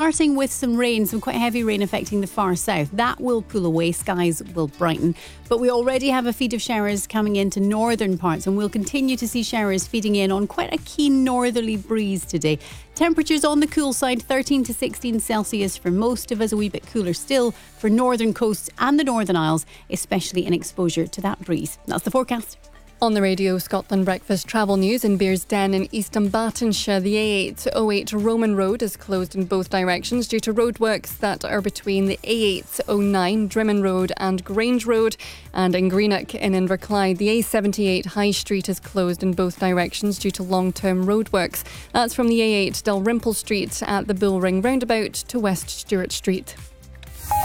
starting with some rain, some quite heavy rain affecting the far south. That will pull away, skies will brighten. But we already have a feed of showers coming into northern parts, and we'll continue to see showers feeding in on quite a keen northerly breeze today. Temperatures on the cool side, 13 to 16 Celsius for most of us, a wee bit cooler still for northern coasts and the Northern Isles, especially in exposure to that breeze. That's the forecast. On the Radio Scotland Breakfast travel news, in Bearsden in East Dunbartonshire, the A808 Roman Road is closed in both directions due to roadworks that are between the A809 Drimmen Road and Grange Road. And in Greenock in Inverclyde, the A78 High Street is closed in both directions due to long-term roadworks. That's from the A8 Dalrymple Street at the Bullring roundabout to West Stewart Street.